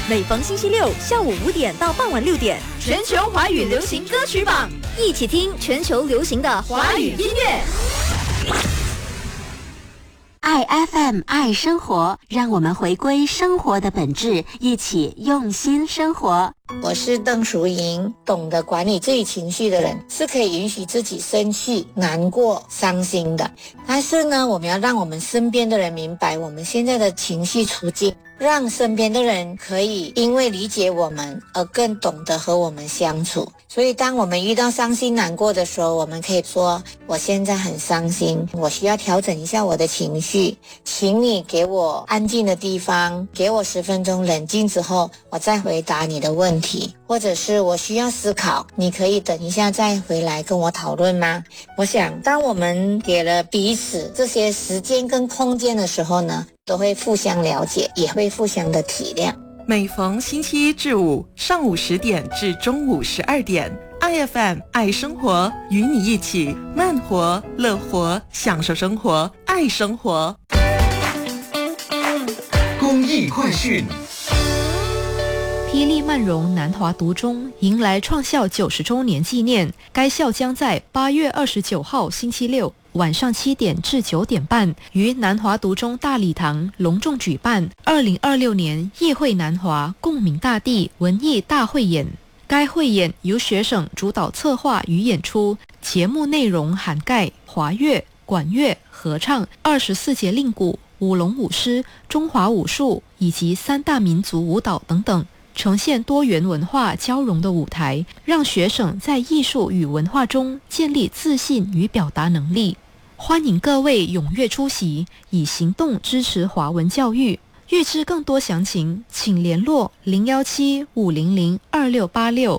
每逢星期六下午5点到傍晚6点， 全球华语流行歌曲榜， 一起听全球流行的华语音乐。 爱 FM 爱生活，让我们回归生活的本质，一起用心生活。 我是邓淑莹，懂得管理自己情绪的人是可以允许自己生气、难过、伤心的。但是呢，我们要让我们身边的人明白我们现在的情绪处境，让身边的人可以因为理解我们而更懂得和我们相处。所以当我们遇到伤心难过的时候，我们可以说，我现在很伤心，我需要调整一下我的情绪，请你给我安静的地方，给我10分钟冷静之后，我再回答你的问题。或者是我需要思考，你可以等一下再回来跟我讨论吗？我想当我们给了彼此这些时间跟空间的时候呢，都会互相了解，也会互相的体谅。 每逢星期1至5上午10点至中午12点，IFM 爱生活，与你一起慢活、乐活，享受生活，爱生活。 公益快讯。 霹雳曼荣南华读中迎来创校90周年纪念，该校将在8月29号星期六晚上7点至9点半于南华读中大礼堂隆重举办2026年夜会南华共鸣大地文艺大汇演。该汇演由学生主导策划与演出，节目内容涵盖华乐、管乐、合唱、24节令鼓、舞龙舞狮、中华武术以及3大民族舞蹈等等，呈现多元文化交融的舞台，让学生在艺术与文化中建立自信与表达能力。欢迎各位踊跃出席，以行动支持华文教育。预知更多详情，请联络017-500-2686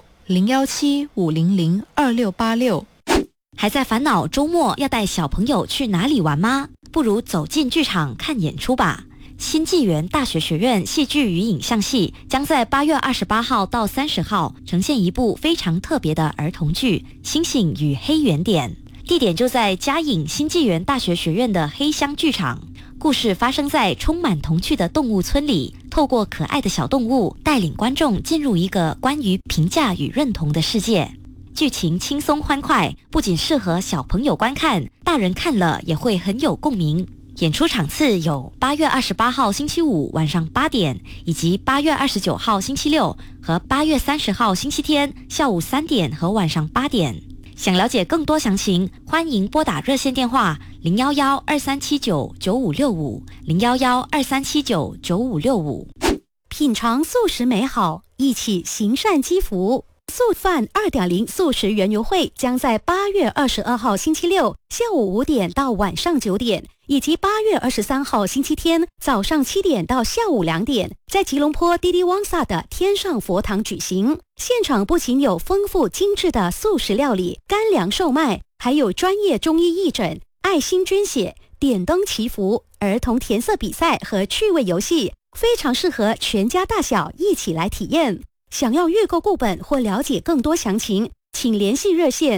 017-500-2686。 还在烦恼周末要带小朋友去哪里玩吗？不如走进剧场看演出吧。新纪元大学学院戏剧与影像系将在8月28号到30号呈现一部非常特别的儿童剧《星星与黑圆点》，地点就在嘉颖新纪元大学学院的黑箱剧场。故事发生在充满童趣的动物村里，透过可爱的小动物带领观众进入一个关于评价与认同的世界。剧情轻松欢快，不仅适合小朋友观看，大人看了也会很有共鸣。演出场次有8月28号星期五晚上8点，以及8月29号星期六和8月30号星期天下午3点和晚上8点。想了解更多详情，欢迎拨打热线电话011-2379-9565 011-2379-9565。 品尝素食美好，一起行善积福。素饭 2.0 素食园游会将在8月22号星期六下午5点到晚上9点，以及8月23号星期天早上7点到下午2点，在吉隆坡滴滴旺萨的天上佛堂举行。现场不仅有丰富精致的素食料理、干粮售卖，还有专业中医义诊、爱心捐血、点灯祈福、儿童填色比赛和趣味游戏，非常适合全家大小一起来体验。想要预购顾本或了解更多详情，请联系热线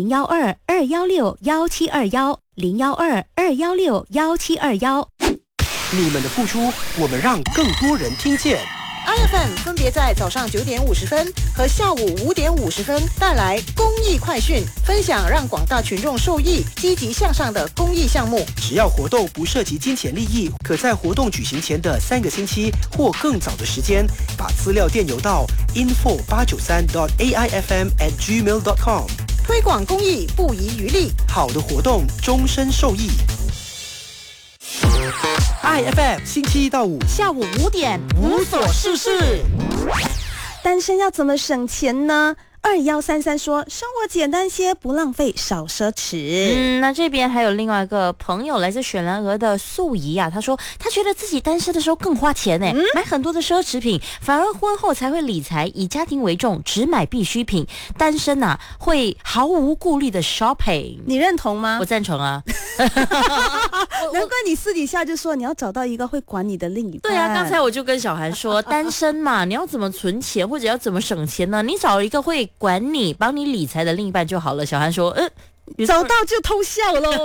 012-216-1721 012-216-1721。 你们的付出，我们让更多人听见。 IFM 分别在早上9点50分和下午5点50分带来公益快讯，分享让广大群众受益、积极向上的公益项目。 只要活动不涉及金钱利益，可在活动举行前的3个星期或更早的时间，把资料电邮到 info893.aifm@gmail.com。 推广公益不遗余力， 好的活动终身受益。IFM 星期1到5 下午5点无所事事。 单身要怎么省钱呢？2133说生活简单些，不浪费，少奢侈。 那这边还有另外一个朋友来自雪兰莪的素怡啊，他说他觉得自己单身的时候更花钱呢，买很多的奢侈品，反而婚后才会理财，以家庭为重，只买必需品。单身啊会毫无顾虑的 shopping， 你认同吗？ 我赞成啊。 难怪你私底下就说你要找到一个会管你的另一半。 对啊，刚才我就跟小韩说，单身嘛，你要怎么存钱或者要怎么省钱呢？你找一个会管你、帮你理财的另一半就好了。小韩说， 找到就偷笑喽。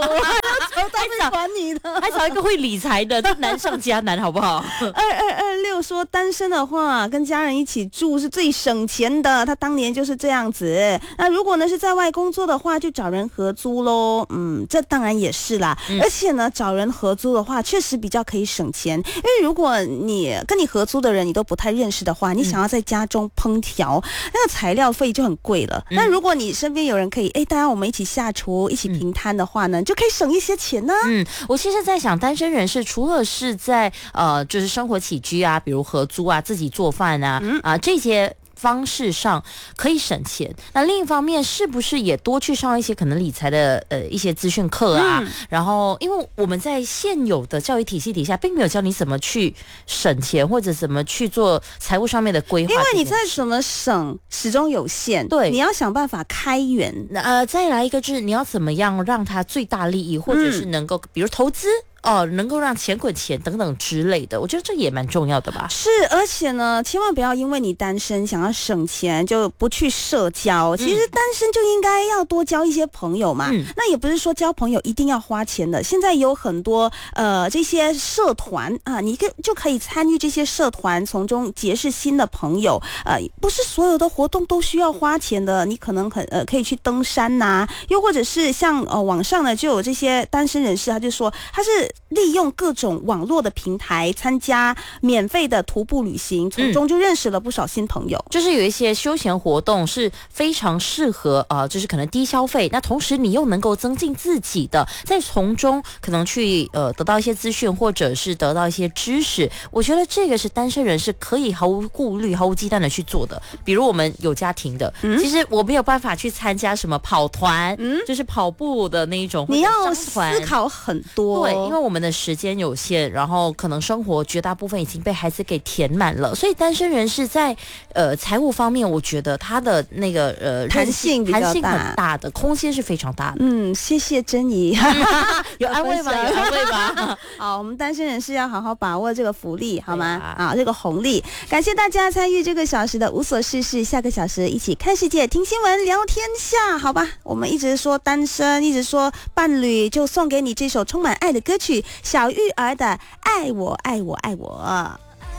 找他们管你的， 还找一个会理财的，这难上加难，好不好 ？2226说单身的话，跟家人一起住是最省钱的。他当年就是这样子。那如果呢是在外工作的话，就找人合租咯。这当然也是啦。而且呢，找人合租的话，确实比较可以省钱。因为如果你跟你合租的人你都不太认识的话，你想要在家中烹调，那个材料费就很贵了。那如果你身边有人可以，大家我们一起下厨，一起平摊的话呢，就可以省一些钱呢。 我其实在想，单身人士除了是在就是生活起居啊，比如合租啊，自己做饭啊，这些方式上可以省钱，那另一方面是不是也多去上一些可能理财的一些资讯课啊？然后因为我们在现有的教育体系底下，并没有教你怎么去省钱或者怎么去做财务上面的规划， 因为你再怎么省始终有限， 对， 你要想办法开源。 再来一个就是你要怎么样让它最大利益，或者是能够比如投资。能够让钱滚钱等等之类的，我觉得这也蛮重要的吧。 是，而且呢，千万不要因为你单身想要省钱就不去社交。其实单身就应该要多交一些朋友嘛。那也不是说交朋友一定要花钱的。现在有很多这些社团啊，你就可以参与这些社团，从中结识新的朋友。不是所有的活动都需要花钱的，你可能可以去登山呐，又或者是像网上呢就有这些单身人士，他就说他是利用各种网络的平台参加免费的徒步旅行，从中就认识了不少新朋友。 就是有一些休闲活动是非常适合就是可能低消费，那同时你又能够增进自己的，在从中可能去得到一些资讯，或者是得到一些知识。我觉得这个是单身人士可以毫无顾虑、毫无忌惮的去做的。比如我们有家庭的，其实我没有办法去参加什么跑团，就是跑步的那一种， 你要思考很多， 对，因为我们的时间有限，然后可能生活绝大部分已经被孩子给填满了，所以单身人士在财务方面，我觉得他的那个弹性很大的空间是非常大的。谢谢珍怡， 有安慰吗？有安慰吧。 好，我们单身人士要好好把握这个福利，好吗？这个红利。感谢大家参与这个小时的无所事事，下个小时一起看世界、听新闻、聊天下，好吧？我们一直说单身，一直说伴侣，就送给你这首充满爱的歌曲。小玉儿的《爱我爱我爱我》。